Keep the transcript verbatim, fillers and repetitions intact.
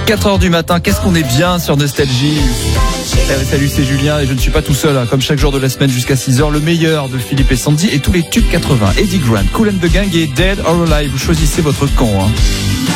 quatre heures du matin, qu'est-ce qu'on est bien sur Nostalgie. Eh, salut, c'est Julien et je ne suis pas tout seul, hein. Comme chaque jour de la semaine jusqu'à six heures, le meilleur de Philippe et Sandy et tous les tubes quatre-vingts. Eddie Grant, Kool and the Gang et Dead or Alive. Vous choisissez votre camp. Hein.